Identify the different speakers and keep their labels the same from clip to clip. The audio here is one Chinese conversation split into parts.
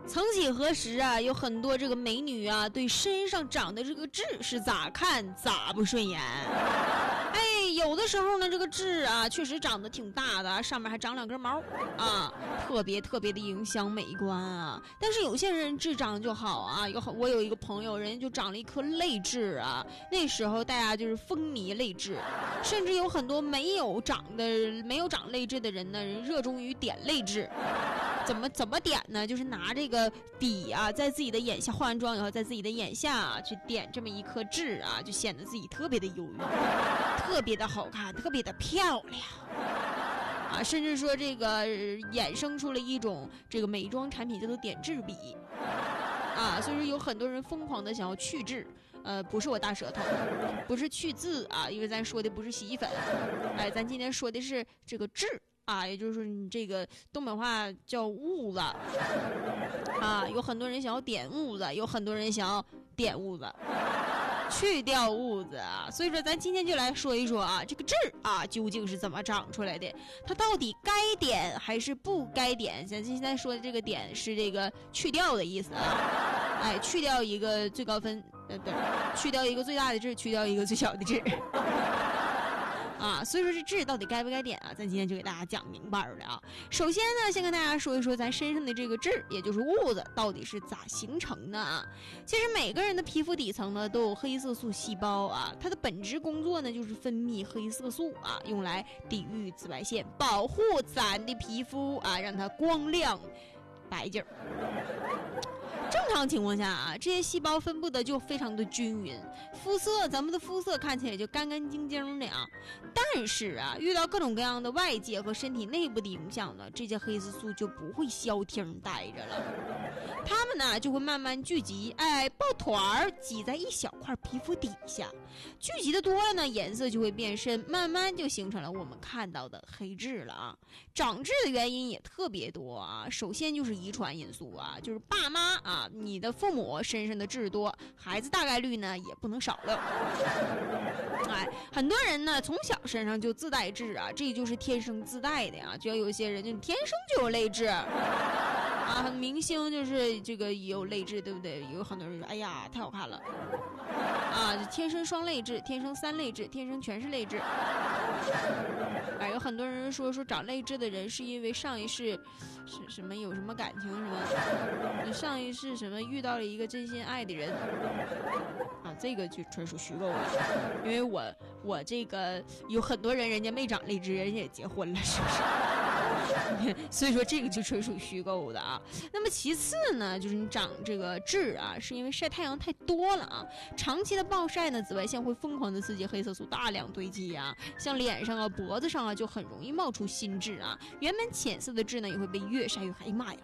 Speaker 1: 曾几何时啊，有很多这个美女啊，对身上长的这个痣是咋看咋不顺眼。哎，有的时候呢，这个痣啊，确实长得挺大的，上面还长2根毛啊，特别的影响美观啊。但是有些人痣长就好啊，我有一个朋友，人家就长了一颗泪痣啊。那时候大家就是风靡泪痣，甚至有很多没有长泪痣的人呢，人热衷于点泪痣。怎么点呢？就是拿这个笔啊，在自己的眼下化完妆以后，在自己的眼下啊去点这么一颗痣啊，就显得自己特别的忧郁，特别的好看，特别的漂亮啊！甚至说这个衍生出了一种这个美妆产品叫做点痣笔啊，所以说有很多人疯狂的想要去痣。不是我大舌头，不是去痣啊，因为咱说的不是洗衣粉，哎，咱今天说的是这个痣。啊，也就是说你这个东北话叫痦子啊，有很多人想要点痦子，有很多人想要点痦子，去掉痦子啊。所以说咱今天就来说一说啊，这个痣啊究竟是怎么长出来的，它到底该点还是不该点。咱现在说的这个点是这个去掉的意思啊，哎，去掉一个最高分，对，去掉一个最大的痣，去掉一个最小的痣。啊，所以说这痣到底该不该点啊？咱今天就给大家讲明白了啊。首先呢，先跟大家说一说咱身上的这个痣，也就是痦子，到底是咋形成的啊？其实每个人的皮肤底层呢都有黑色素细胞啊，它的本质工作呢就是分泌黑色素啊，用来抵御紫外线，保护咱的皮肤啊，让它光亮白净儿。正常情况下啊，这些细胞分布的就非常的均匀，咱们的肤色看起来就干干净净的啊。但是啊，遇到各种各样的外界和身体内部的影响呢，这些黑色素就不会消停待着了，它们呢就会慢慢聚集，哎，抱团儿挤在一小块皮肤底下，聚集的多了呢，颜色就会变深，慢慢就形成了我们看到的黑痣了啊。长痣的原因也特别多啊，首先就是遗传因素啊，就是爸妈啊，你的父母身上的痣多，孩子大概率呢也不能少了。哎，很多人呢从小身上就自带痣啊，这就是天生自带的呀。就有些人就天生就有泪痣啊，明星就是这个也有泪痣，对不对？有很多人说，哎呀，太好看了啊，天生双泪痣，天生3泪痣，天生全是泪痣。啊，有很多人说长泪痣的人是因为上一世是什么有什么感情什么，上一世什么遇到了一个真心爱的人啊，这个就纯属虚构了。因为我这个有很多人家没长泪痣，人家也结婚了，是不是？所以说这个就纯属虚构的啊。那么其次呢，就是你长这个痣啊，是因为晒太阳太多了啊，长期的暴晒呢，紫外线会疯狂的刺激黑色素大量堆积啊，像脸上啊、脖子上啊就很容易冒出新痣啊，原本浅色的痣呢也会被越晒越黑。哎呀妈呀，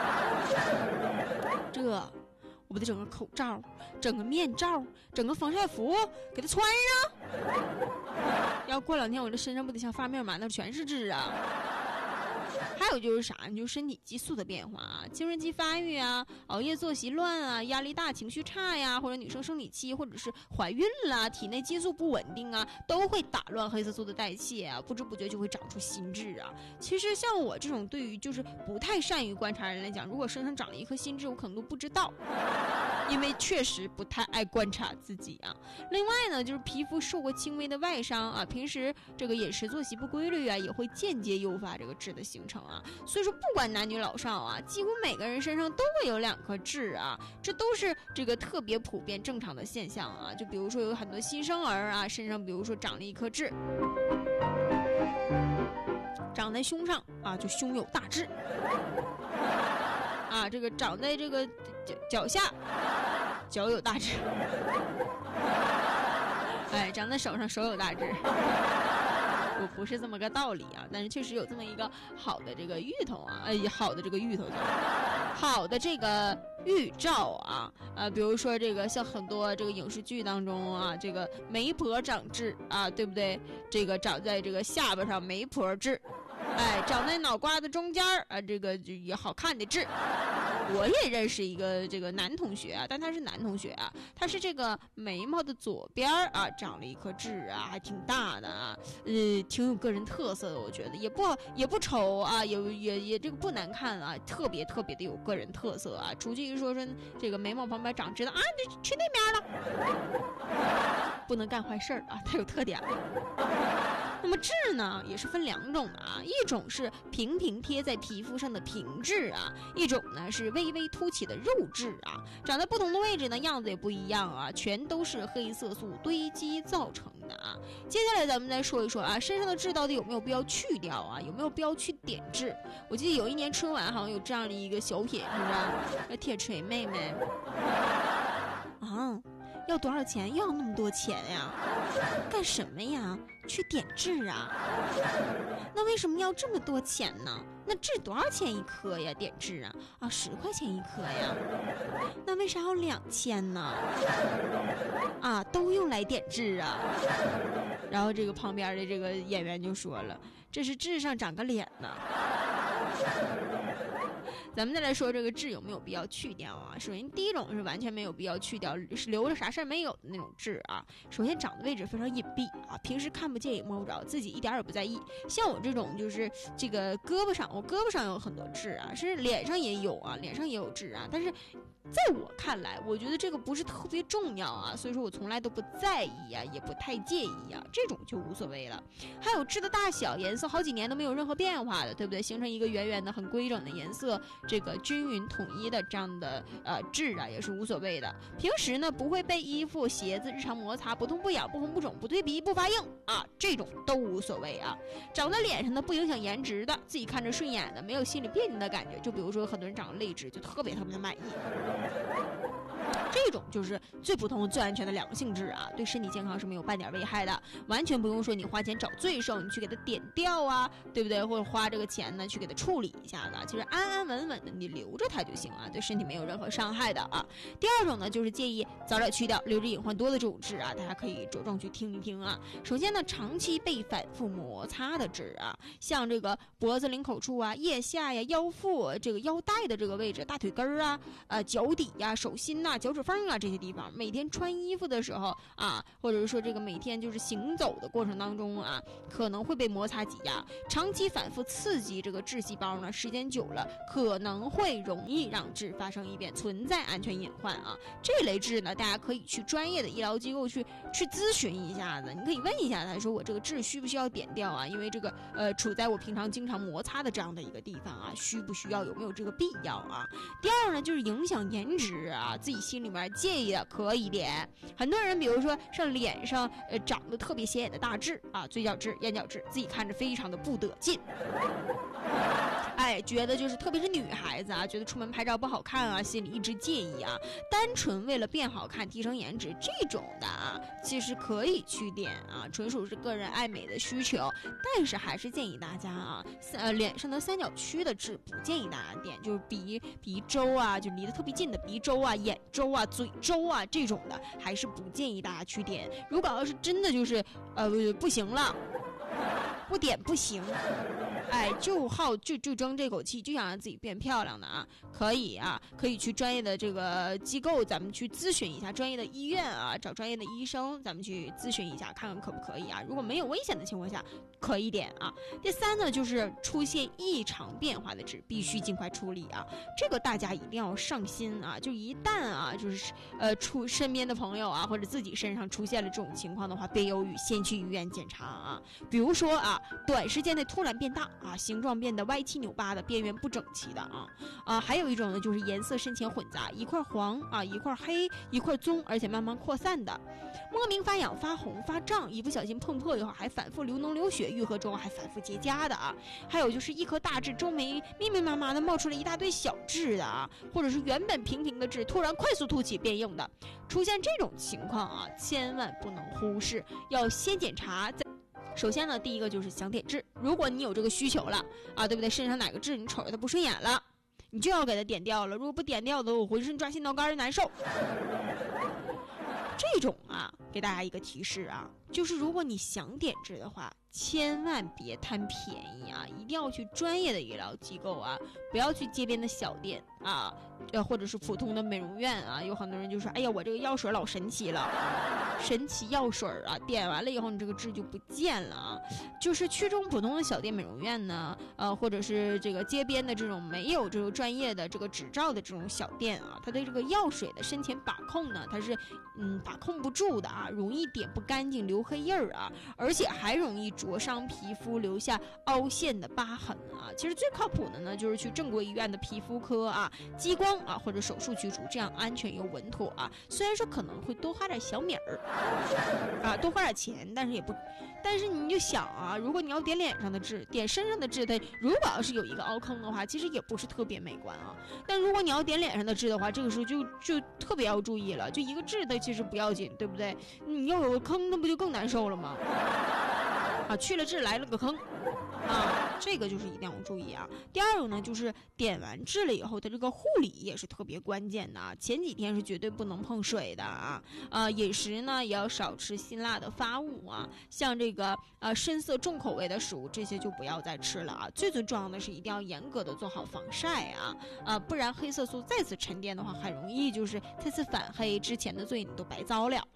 Speaker 1: 这我不得整个口罩，整个面罩，整个防晒服给它穿上，要过2天我这身上不得像发面满那全是痣啊。还有就是啥，你就身体激素的变化啊，青春期发育啊，熬夜作息乱啊，压力大情绪差呀，或者女生生理期或者是怀孕啦，体内激素不稳定啊，都会打乱黑色素的代谢啊，不知不觉就会长出新痣啊。其实像我这种对于就是不太善于观察人来讲，如果身上长了一颗新痣，我可能都不知道，因为确实不太爱观察自己啊。另外呢，就是皮肤受过轻微的外伤啊，平时这个饮食作息不规律啊，也会间接诱发这个痣的形成啊。所以说不管男女老少啊，几乎每个人身上都会有2颗痣啊，这都是这个特别普遍正常的现象啊。就比如说有很多新生儿啊，身上比如说长了一颗痣，长在胸上啊，就胸有大痣啊，这个长在这个脚下，脚有大痣，哎，长在手上，手有大痣。不是这么个道理啊，但是确实有这么一个好的这个芋头啊，好的这个芋头，好的这个预兆啊，比如说这个像很多这个影视剧当中啊，这个媒婆长痣啊，对不对？这个长在这个下巴上媒婆痣长在脑瓜子中间啊，这个就也好看的痣。我也认识一个这个男同学啊，但他是男同学啊，他是这个眉毛的左边啊长了一颗痣啊，还挺大的啊，挺有个人特色的，我觉得也不丑啊，也这个不难看啊，特别的有个人特色啊。出去一说这个眉毛旁边长痣的啊，你去那边了，不能干坏事啊，太有特点了。那么痣呢，也是分两种的啊，一种是平贴在皮肤上的平痣啊，一种呢是微凸起的肉痣啊，长在不同的位置呢，样子也不一样啊，全都是黑色素堆积造成的啊。接下来咱们再说一说啊，身上的痣到底有没有必要去掉啊？有没有必要去点痣？我记得有一年春晚好像有这样的一个小品，是不是？铁锤妹妹啊，要多少钱？要那么多钱呀？干什么呀？去点痣啊？那为什么要这么多钱呢？那痣多少钱一颗呀？点痣啊，10块钱一颗呀？那为啥要2000呢？啊，都用来点痣啊？然后这个旁边的这个演员就说了，这是痣上长个脸呢。咱们再来说这个痣有没有必要去掉啊？首先第一种是完全没有必要去掉，是留着啥事儿没有的那种痣啊。首先长的位置非常隐蔽啊，平时看不见也摸不着，自己一点也不在意。像我这种就是这个胳膊上，我胳膊上有很多痣啊，甚至脸上也有啊，脸上也有痣啊。但是在我看来，我觉得这个不是特别重要啊，所以说我从来都不在意啊，也不太介意啊，这种就无所谓了。还有痣的大小、颜色好几年都没有任何变化的，对不对？形成一个圆圆的、很规整的颜色。这个均匀统一的这样的痣啊，也是无所谓的。平时呢不会被衣服、鞋子日常摩擦，不痛不痒、不红不肿、不蜕皮、不发硬啊，这种都无所谓啊。长在脸上的不影响颜值的，自己看着顺眼的，没有心里别扭的感觉，就比如说很多人长了泪痣，就特别的满意。这种就是最普通、最安全的良性痣啊，对身体健康是没有半点危害的，完全不用说你花钱找罪受，你去给它点掉啊，对不对？或者花这个钱呢去给它处理一下子，其实安安稳稳的你留着它就行啊，对身体没有任何伤害的啊。第二种呢，就是建议早点去掉，留着隐患多的这种痣啊，大家可以着重去听一听啊。首先呢，长期被反复摩擦的痣啊，像这个脖子领口处啊、腋下呀、腰腹这个腰带的这个位置、大腿根啊、脚底呀、手心呐、脚趾缝啊这些地方，每天穿衣服的时候啊，或者是说这个每天就是行走的过程当中啊，可能会被摩擦挤压，长期反复刺激这个痣细胞呢，时间久了可能会容易让痣发生异变，存在安全隐患啊。这类痣呢，大家可以去专业的医疗机构去咨询一下子，你可以问一下他说我这个痣需不需要点掉啊？因为这个处在我平常经常摩擦的这样的一个地方啊，需不需要，有没有这个必要啊？第二呢，就是影响颜值啊，自己心里面介意的可以点。很多人比如说上脸上长得特别显眼的大痣啊，嘴角痣、眼角痣，自己看着非常的不得劲。觉得就是特别是女孩子啊，觉得出门拍照不好看啊，心里一直介意啊，单纯为了变好看、提升颜值这种的啊，其实可以去点啊，纯属是个人爱美的需求，但是还是建议大家啊，脸上的三角区的痣不建议大家点，就是鼻周啊，就离得特别近的鼻周啊、眼周啊、嘴周啊这种的，还是不建议大家去点。如果要是真的就是不行了，不点不行。就争这口气，就想让自己变漂亮的啊，可以去专业的这个机构，咱们去咨询一下，专业的医院啊，找专业的医生，咱们去咨询一下，看看可不可以啊。如果没有危险的情况下，可以点啊。第三呢，就是出现异常变化的痣，必须尽快处理啊。这个大家一定要上心啊，就一旦啊，就是身边的朋友啊，或者自己身上出现了这种情况的话，别犹豫，先去医院检查啊。比如说啊，短时间内突然变大啊，形状变得歪七扭八的，边缘不整齐的还有一种呢，就是颜色深浅混杂，一块黄啊，一块黑，一块棕，而且慢慢扩散的，莫名发痒、发红、发胀，一不小心碰破以后还反复流脓流血，愈合之后还反复结痂的啊。还有就是一颗大痣周围密密麻麻的冒出了一大堆小痣的啊，或者是原本平平的痣突然快速凸起变硬的，出现这种情况啊，千万不能忽视，要先检查再。首先呢，第一个就是想点痣，如果你有这个需求了啊，对不对？身上哪个痣你瞅着它不顺眼了，你就要给它点掉了。如果不点掉的，我浑身抓心挠肝难受。这种啊，给大家一个提示啊，就是如果你想点痣的话， 千万别贪便宜啊，一定要去专业的医疗机构啊，不要去街边的小店啊，或者是普通的美容院啊。有很多人就说，哎呀，我这个药水老神奇了，神奇药水啊，点完了以后你这个痣就不见了啊。就是去这种普通的小店美容院呢，或者是这个街边的这种没有这个专业的这个执照的这种小店啊，它的这个药水的深浅把控呢，它是把控不住的啊，容易点不干净，留黑印儿啊，而且还容易灼伤皮肤，留下凹陷的疤痕啊。其实最靠谱的呢，就是去正规医院的皮肤科啊、激光啊或者手术去除，这样安全又稳妥啊。虽然说可能会多花点小米儿啊，多花点钱，但是你就想啊，如果你要点脸上的痣，点身上的痣，它如果要是有一个凹坑的话，其实也不是特别美观啊。但如果你要点脸上的痣的话，这个时候就特别要注意了，就一个痣的其实不要紧，对不对？你要有个坑，那不就更难受了吗？啊，去了痣来了个坑啊，这个就是一定要注意啊。第二个呢，就是点完痣了以后的这个护理也是特别关键的啊。前几天是绝对不能碰水的啊。饮食呢也要少吃辛辣的发物啊，像这个深色重口味的食物这些就不要再吃了啊。最重要的是一定要严格的做好防晒啊，不然黑色素再次沉淀的话，很容易就是再次反黑，之前的罪你都白遭了。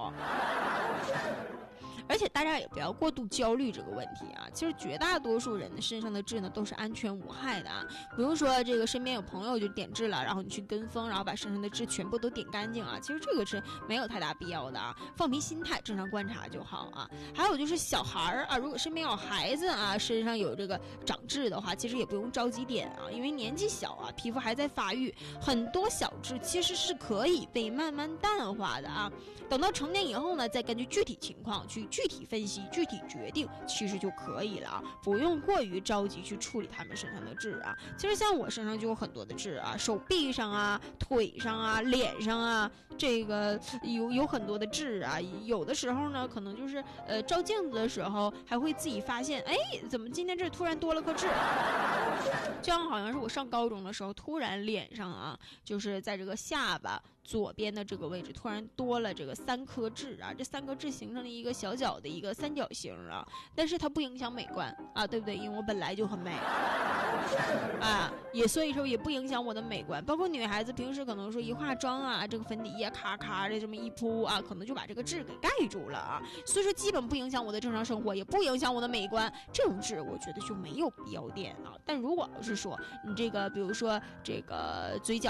Speaker 1: 而且大家也不要过度焦虑这个问题啊，其实绝大多数人的身上的痣呢都是安全无害的啊。比如说这个身边有朋友就点痣了，然后你去跟风，然后把身上的痣全部都点干净啊，其实这个是没有太大必要的啊，放平心态，正常观察就好啊。还有就是小孩啊，如果身边有孩子啊，身上有这个长痣的话，其实也不用着急点啊，因为年纪小啊，皮肤还在发育，很多小痣其实是可以被慢慢淡化的啊。等到成年以后呢，再根据具体情况去具体分析、具体决定，其实就可以了啊，不用过于着急去处理他们身上的痣啊。其实像我身上就有很多的痣啊，手臂上啊、腿上啊、脸上啊，这个有很多的痣啊。有的时候呢，可能就是照镜子的时候还会自己发现，哎，怎么今天这突然多了颗痣？就像好像是我上高中的时候，突然脸上啊，就是在这个下巴左边的这个位置突然多了这个3颗痣啊，这3颗痣形成了一个小小的一个三角形啊，但是它不影响美观啊，对不对？因为我本来就很美啊，也所以说也不影响我的美观。包括女孩子平时可能说一化妆啊，这个粉底液咔咔的这么一铺啊，可能就把这个痣给盖住了啊，所以说基本不影响我的正常生活，也不影响我的美观。这种痣我觉得就没有必要点啊。但如果是说你这个比如说这个嘴角